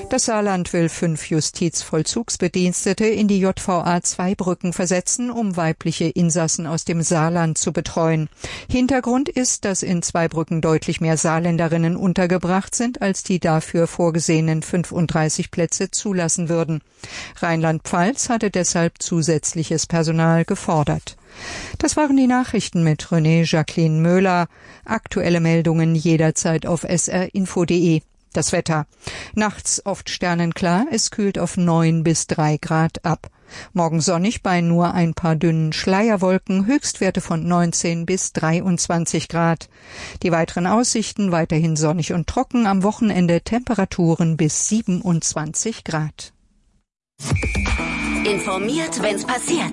Das Saarland will 5 Justizvollzugsbedienstete in die JVA Zweibrücken versetzen, um weibliche Insassen aus dem Saarland zu betreuen. Hintergrund ist, dass in Zweibrücken deutlich mehr Saarländerinnen untergebracht sind, als die dafür vorgesehenen 35 Plätze zulassen würden. Rheinland-Pfalz hatte deshalb zusätzliches Personal gefordert. Das waren die Nachrichten mit René Jacqueline Möhler. Aktuelle Meldungen jederzeit auf srinfo.de. Das Wetter. Nachts oft sternenklar, es kühlt auf 9 bis 3 Grad ab. Morgen sonnig bei nur ein paar dünnen Schleierwolken, Höchstwerte von 19 bis 23 Grad. Die weiteren Aussichten weiterhin sonnig und trocken, am Wochenende Temperaturen bis 27 Grad. Informiert, wenn's passiert.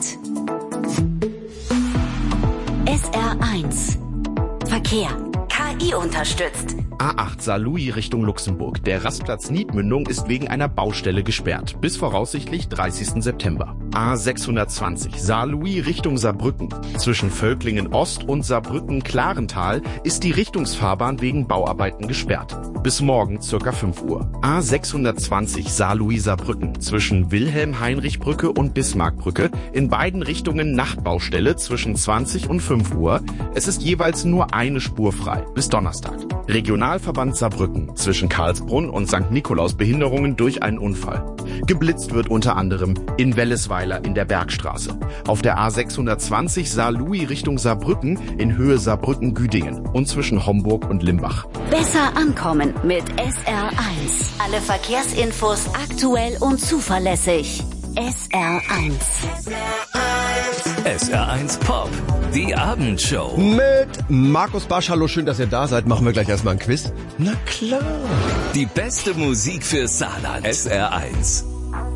SR1 Verkehr. KI unterstützt. A8 Saarlouis Richtung Luxemburg. Der Rastplatz Niedmündung ist wegen einer Baustelle gesperrt. Bis voraussichtlich 30. September. A620 Saarlouis Richtung Saarbrücken. Zwischen Völklingen Ost und Saarbrücken-Klarental ist die Richtungsfahrbahn wegen Bauarbeiten gesperrt. Bis morgen ca. 5 Uhr. A620 Saarlouis Saarbrücken. Zwischen Wilhelm-Heinrich-Brücke und Bismarckbrücke. In beiden Richtungen Nachtbaustelle zwischen 20 und 5 Uhr. Es ist jeweils nur eine Spur frei. Bis Donnerstag. Regionalverband Saarbrücken. Zwischen Karlsbrunn und St. Nikolaus Behinderungen durch einen Unfall. Geblitzt wird unter anderem in Wellesweiler in der Bergstraße. Auf der A620 Saarlouis Richtung Saarbrücken in Höhe Saarbrücken-Güdingen und zwischen Homburg und Limbach. Besser ankommen mit SR1. Alle Verkehrsinfos aktuell und zuverlässig. SR1. SR1 Pop, die Abendshow. Mit Markus Barsch. Hallo, schön, dass ihr da seid. Machen wir gleich erstmal ein Quiz. Na klar. Die beste Musik für Saarland. SR1.